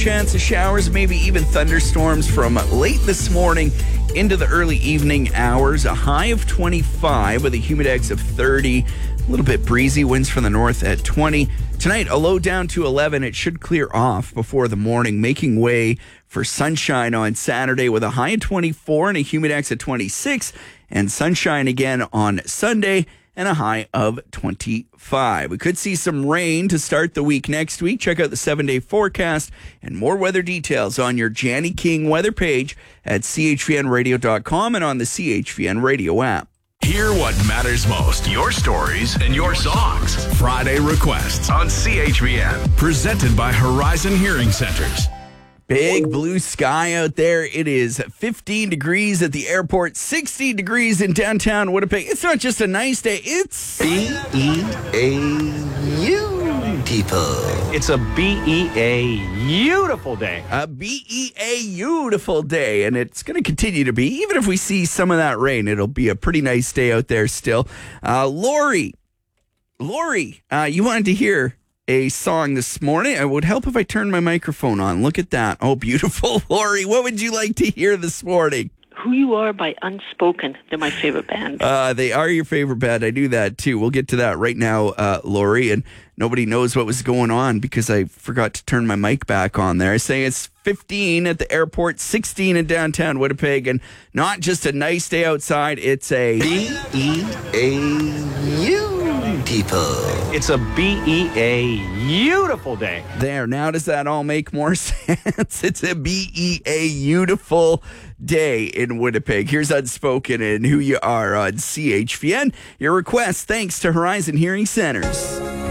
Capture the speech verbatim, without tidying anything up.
chance of showers, maybe even thunderstorms from late this morning into the early evening hours. A high of twenty-five with a humidex of thirty. A little bit breezy, winds from the north at twenty. Tonight, a low down to eleven. It should clear off before the morning, making way for sunshine on Saturday with a high of twenty-four and a humidex of twenty-six. And sunshine again on Sunday and a high of twenty-five. We could see some rain to start the week next week. Check out the seven-day forecast and more weather details on your Janny King weather page at c h v n radio dot com and on the C H V N radio app. Hear what matters most, your stories and your songs. Friday Requests on C H V N. Presented by Horizon Hearing Centers. Big blue sky out there. It is fifteen degrees at the airport, sixteen degrees in downtown Winnipeg. It's not just a nice day, it's B E A U people. It's a B E A beautiful day. A B E A beautiful day, and it's going to continue to be. Even if we see some of that rain, it'll be a pretty nice day out there still. Uh, Lori, Lori, uh, you wanted to hear a song this morning. It would help if I turned my microphone on. Look at that. Oh, beautiful. Lori, what would you like to hear this morning? Who You Are by Unspoken. They're my favorite band. Uh, they are your favorite band. I knew that too. We'll get to that right now, uh, Lori. And nobody knows what was going on because I forgot to turn my mic back on there. I say it's fifteen at the airport, sixteen in downtown Winnipeg, and not just a nice day outside. It's a B E A U people. It's a B E A beautiful day. There. Now does that all make more sense? It's a B E A beautiful day in Winnipeg. Here's Unspoken and Who You Are on C H V N. Your request thanks to Horizon Hearing Centers.